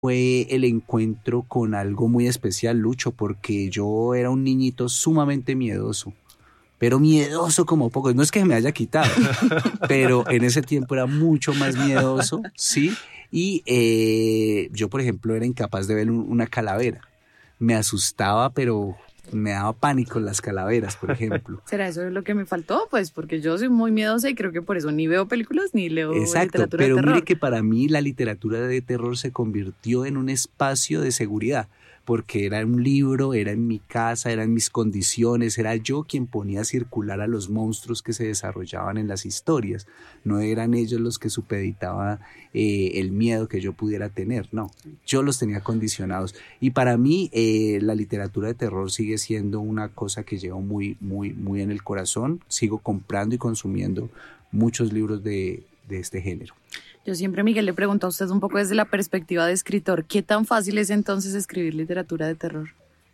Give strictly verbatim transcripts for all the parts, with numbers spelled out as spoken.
fue el encuentro con algo muy especial, Lucho, porque yo era un niñito sumamente miedoso, pero miedoso como poco. No es que me haya quitado, pero en ese tiempo era mucho más miedoso, ¿sí? Y eh, yo, por ejemplo, era incapaz de ver un, una calavera. Me asustaba, pero me daba pánico las calaveras, por ejemplo. ¿Será eso lo que me faltó? Pues porque yo soy muy miedosa y creo que por eso ni veo películas ni leo Exacto, literatura pero de terror. mire que para mí la literatura de terror se convirtió en un espacio de seguridad, porque era un libro, era en mi casa, eran mis condiciones, era yo quien ponía a circular a los monstruos que se desarrollaban en las historias, no eran ellos los que supeditaban eh, el miedo que yo pudiera tener, no, yo los tenía condicionados. Y para mí eh, la literatura de terror sigue siendo una cosa que llevo muy, muy, muy en el corazón, sigo comprando y consumiendo muchos libros de, de este género. Yo siempre, Miguel, le pregunto a usted un poco desde la perspectiva de escritor, ¿qué tan fácil es entonces escribir literatura de terror?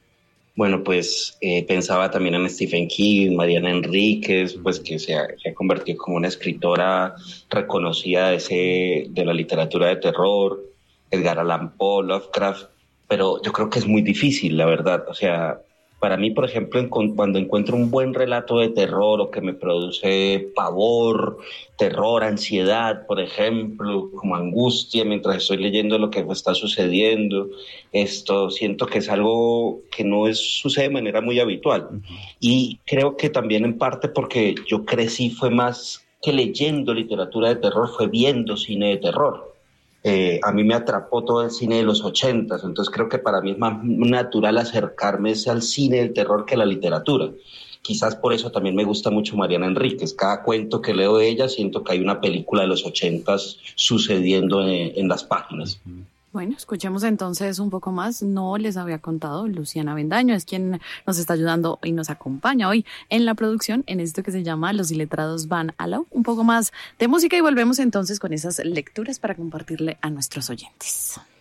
Bueno, pues eh, pensaba también en Stephen King, Mariana Enríquez, pues que se ha, se ha convertido como una escritora reconocida de, ese, de la literatura de terror, Edgar Allan Poe, Lovecraft, pero yo creo que es muy difícil, la verdad. O sea, para mí, por ejemplo, en, cuando encuentro un buen relato de terror o que me produce pavor, terror, ansiedad, por ejemplo, como angustia mientras estoy leyendo lo que está sucediendo, esto siento que es algo que no es, sucede de manera muy habitual. Uh-huh. Y creo que también en parte porque yo crecí fue más que leyendo literatura de terror, fue viendo cine de terror. Eh, a mí me atrapó todo el cine de los ochentas, entonces creo que para mí es más natural acercarme al cine del terror que a la literatura. Quizás por eso también me gusta mucho Mariana Enríquez. Cada cuento que leo de ella siento que hay una película de los ochentas sucediendo en, en las páginas. Bueno, escuchemos entonces un poco más. No les había contado, Luciana Avendaño es quien nos está ayudando y nos acompaña hoy en la producción en esto que se llama Los Iletrados Van a la U. Un poco más de música y volvemos entonces con esas lecturas para compartirle a nuestros oyentes.